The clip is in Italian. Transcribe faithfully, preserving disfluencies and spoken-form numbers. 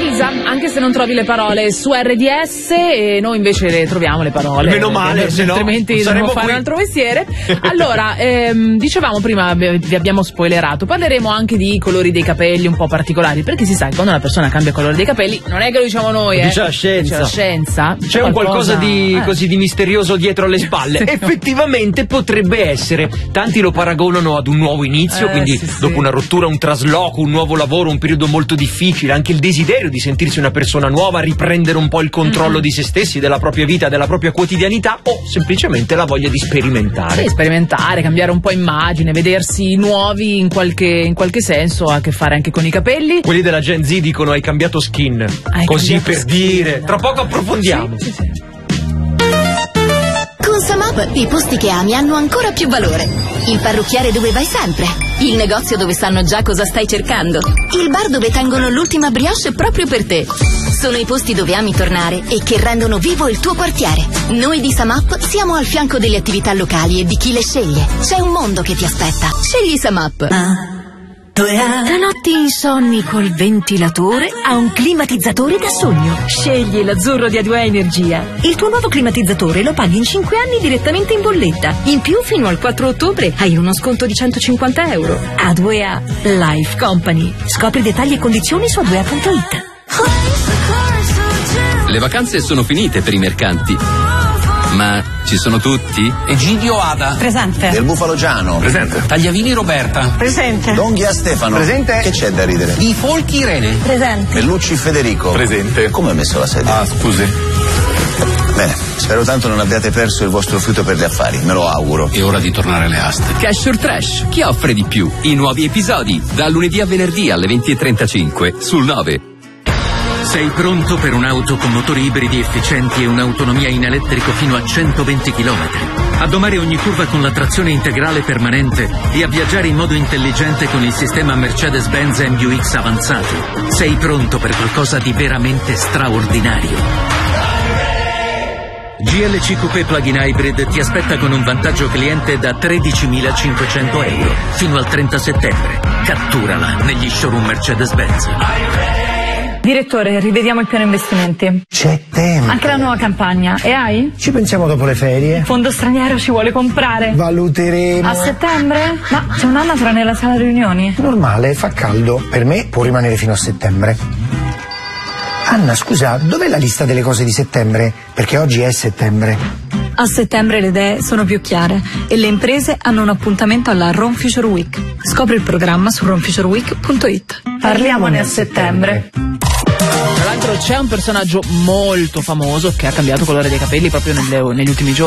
Elisa, anche se non trovi le parole su R D S, e noi invece le troviamo le parole. Meno male, se no, altrimenti dovremmo fare qui. un altro mestiere. Allora, ehm, dicevamo prima, vi abbiamo spoilerato, parleremo anche di colori dei capelli un po' particolari, perché si sa che quando una persona cambia colore dei capelli, non è che lo diciamo noi, eh. Dice la scienza. Dice la scienza. C'è, C'è un qualcosa, qualcosa di eh. così di misterioso dietro alle spalle. Sì. Effettivamente potrebbe essere. Tanti lo paragonano ad un nuovo inizio, Eh, quindi sì, sì. dopo una rottura, un trasloco, un nuovo lavoro, un periodo molto difficile, anche il desiderio di sentirsi una persona nuova, riprendere un po' il controllo mm-hmm. di se stessi, della propria vita, della propria quotidianità, o semplicemente la voglia di sperimentare. Sì, sperimentare, cambiare un po' immagine, vedersi nuovi in qualche, in qualche senso, ha a che fare anche con i capelli. Quelli della Gen Z dicono hai cambiato skin. Hai Così cambiato per skin. dire. Tra poco approfondiamo. Sì, sì, sì. Con Samap i posti che ami hanno ancora più valore. Il parrucchiere dove vai sempre. Il negozio dove sanno già cosa stai cercando. Il bar dove tengono l'ultima brioche proprio per te. Sono i posti dove ami tornare e che rendono vivo il tuo quartiere. Noi di Samap siamo al fianco delle attività locali e di chi le sceglie. C'è un mondo che ti aspetta. Scegli Samap. Ah. Da notti insonni col ventilatore a un climatizzatore da sogno. Scegli l'azzurro di A due A Energia. Il tuo nuovo climatizzatore lo paghi in cinque anni direttamente in bolletta. In più, fino al quattro ottobre hai uno sconto di centocinquanta euro. A due A Life Company. Scopri dettagli e condizioni su a due a punto it. Le vacanze sono finite per i mercanti. Ma ci sono tutti? Egidio Ada. Presente. Del Bufalo Giano. Presente. Tagliavini Roberta. Presente. Donghia Stefano. Presente. Che c'è da ridere? Di Folchi Irene. Presente. Bellucci Federico. Presente. Come hai messo la sedia? Ah, scusi. Bene, spero tanto non abbiate perso il vostro fiuto per gli affari, me lo auguro. È ora di tornare alle aste. Cash or Trash, chi offre di più? I nuovi episodi, da lunedì a venerdì alle venti e trentacinque, sul nove. Sei pronto per un'auto con motori ibridi efficienti e un'autonomia in elettrico fino a centoventi chilometri? A domare ogni curva con la trazione integrale permanente e a viaggiare in modo intelligente con il sistema Mercedes-Benz M U X avanzato. Sei pronto per qualcosa di veramente straordinario. G L C Coupé Plug-in Hybrid ti aspetta con un vantaggio cliente da tredicimilacinquecento euro fino al trenta settembre. Catturala negli showroom Mercedes-Benz. Direttore, rivediamo il piano investimenti. C'è tempo. Anche la nuova campagna. E hai? Ci pensiamo dopo le ferie. Fondo straniero ci vuole comprare. Valuteremo. A settembre? Ma c'è un'anatra nella sala riunioni. Normale, fa caldo. Per me può rimanere fino a settembre. Anna, scusa, dov'è la lista delle cose di settembre? Perché oggi è settembre. A settembre le idee sono più chiare e le imprese hanno un appuntamento alla Rome Future Week. Scopri il programma su rome future week punto it. Parliamone a settembre. Tra l'altro c'è un personaggio molto famoso che ha cambiato colore dei capelli proprio nelle, negli ultimi giorni.